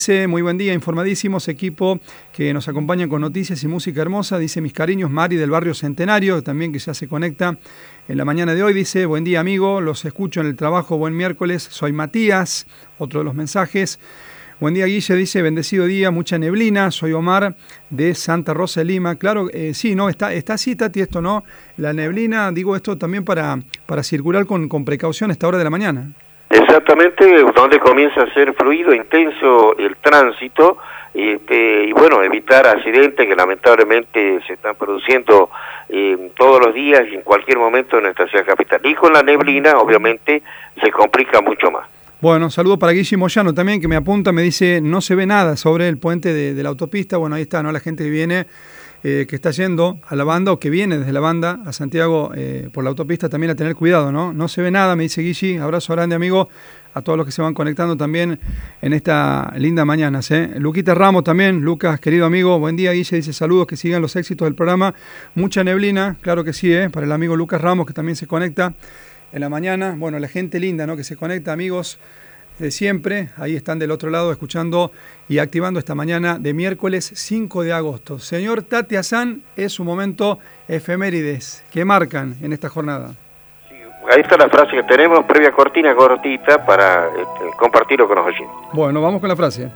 Dice, muy buen día, informadísimos, equipo que nos acompaña con noticias y música hermosa. Dice, mis cariños, Mari del barrio Centenario, también que ya se conecta en la mañana de hoy. Dice, buen día, amigo, los escucho en el trabajo, buen miércoles. Soy Matías, otro de los mensajes. Buen día, Guille, dice, bendecido día, mucha neblina. Soy Omar de Santa Rosa de Lima. Claro, sí, no, está así, Tati, esto, ¿no? La neblina, digo esto también para circular con precaución a esta hora de la mañana. Exactamente, donde comienza a ser fluido, intenso el tránsito, y bueno, evitar accidentes que lamentablemente se están produciendo todos los días y en cualquier momento en nuestra ciudad capital. Y con la neblina, obviamente, se complica mucho más. Bueno, saludo para Guille Moyano también, que me apunta, me dice, no se ve nada sobre el puente de la autopista. Bueno, ahí está, ¿no? La gente que viene, que está yendo a la banda o que viene desde la banda a Santiago por la autopista, también a tener cuidado, ¿no? No se ve nada, me dice Guille. Abrazo grande, amigo, a todos los que se van conectando también en esta linda mañana, ¿eh? Luquita Ramos también, Lucas, querido amigo, buen día, Guille, dice saludos, que sigan los éxitos del programa. Mucha neblina, claro que sí, para el amigo Lucas Ramos, que también se conecta en la mañana. Bueno, la gente linda, ¿no? Que se conecta, amigos de siempre, ahí están del otro lado escuchando y activando esta mañana de miércoles 5 de agosto. Señor Tati Hassan, es un momento efemérides que marcan en esta jornada. Sí, ahí está la frase que tenemos, previa cortina cortita para compartirlo con los oyentes. Bueno, vamos con la frase.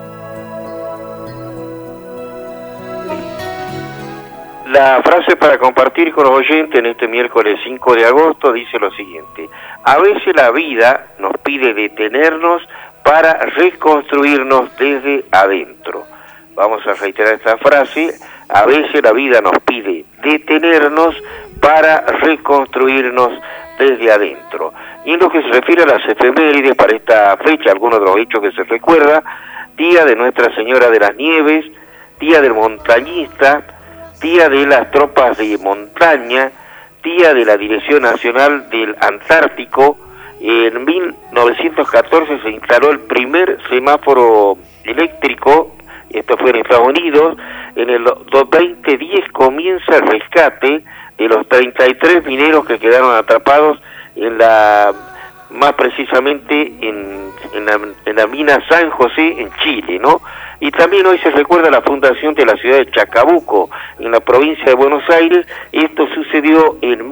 La frase para compartir con los oyentes en este miércoles 5 de agosto dice lo siguiente: a veces la vida nos pide detenernos para reconstruirnos desde adentro. Vamos a reiterar esta frase: a veces la vida nos pide detenernos para reconstruirnos desde adentro. Y en lo que se refiere a las efemérides para esta fecha, algunos de los hechos que se recuerda: Día de Nuestra Señora de las Nieves, Día del Montañista, Día de las Tropas de Montaña, Día de la Dirección Nacional del Antártico. En 1914 se instaló el primer semáforo eléctrico, esto fue en Estados Unidos. En el 2010 comienza el rescate de los 33 mineros que quedaron atrapados más precisamente en la mina San José en Chile, ¿no? Y también hoy se recuerda la fundación de la ciudad de Chacabuco, en la provincia de Buenos Aires. Esto sucedió en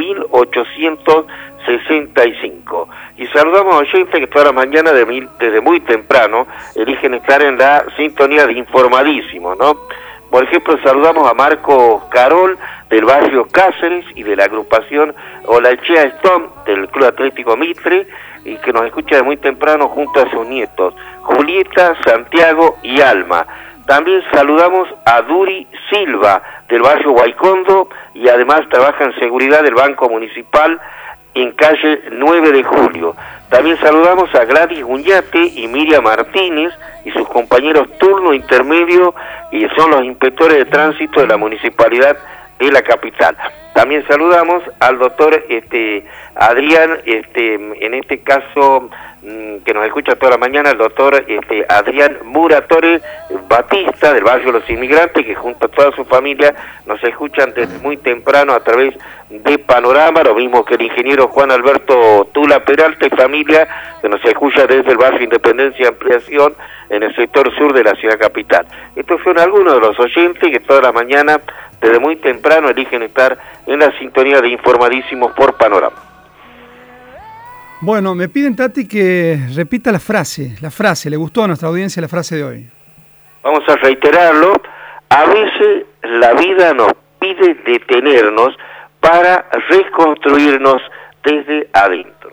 1865. Y saludamos a oyentes que toda la mañana, desde muy temprano, eligen estar en la sintonía de Informadísimo, ¿no? Por ejemplo, saludamos a Marco Carol, del barrio Cáceres, y de la agrupación Olachea Stone, del Club Atlético Mitre, y que nos escucha de muy temprano junto a sus nietos, Julieta, Santiago y Alma. También saludamos a Duri Silva, del barrio Guaycondo, y además trabaja en seguridad del Banco Municipal en calle 9 de Julio. También saludamos a Gladys Guñate y Miriam Martínez y sus compañeros turno intermedio, y son los inspectores de tránsito de la Municipalidad de la capital. También saludamos al doctor Adrián, en este caso que nos escucha toda la mañana, el doctor Adrián Muratore Batista, del barrio Los Inmigrantes, que junto a toda su familia nos escuchan desde muy temprano a través de Panorama, lo mismo que el ingeniero Juan Alberto Tula Peralta y familia, que nos escucha desde el barrio Independencia y Ampliación, en el sector sur de la ciudad capital. Estos fueron algunos de los oyentes que toda la mañana, desde muy temprano, eligen estar en la sintonía de Informadísimos por Panorama. Bueno, me piden, Tati, que repita la frase. ¿Le gustó a nuestra audiencia la frase de hoy? Vamos a reiterarlo. A veces la vida nos pide detenernos para reconstruirnos desde adentro.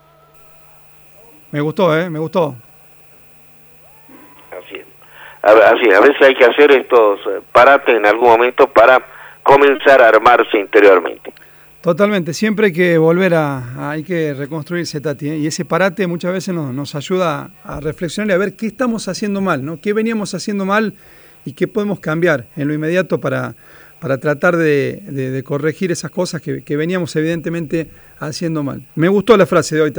Me gustó, me gustó. Así es, a veces hay que hacer estos parates en algún momento para comenzar a armarse interiormente. Totalmente, siempre hay que volver hay que reconstruirse, Tati, y ese parate muchas veces nos ayuda a reflexionar y a ver qué estamos haciendo mal, ¿no? Qué veníamos haciendo mal y qué podemos cambiar en lo inmediato para tratar de corregir esas cosas que veníamos evidentemente haciendo mal. Me gustó la frase de hoy, Tati.